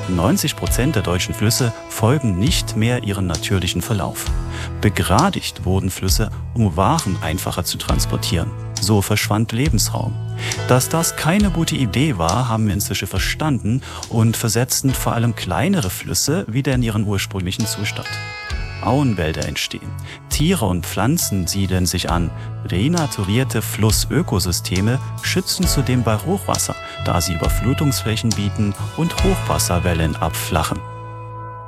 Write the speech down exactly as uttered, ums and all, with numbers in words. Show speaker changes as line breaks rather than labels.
neunzig Prozent der deutschen Flüsse folgen nicht mehr ihrem natürlichen Verlauf. Begradigt wurden Flüsse, um Waren einfacher zu transportieren. So verschwand Lebensraum. Dass das keine gute Idee war, haben wir inzwischen verstanden und versetzten vor allem kleinere Flüsse wieder in ihren ursprünglichen Zustand. Auenwälder entstehen. Tiere und Pflanzen siedeln sich an. Renaturierte Flussökosysteme schützen zudem bei Hochwasser, da sie Überflutungsflächen bieten und Hochwasserwellen abflachen.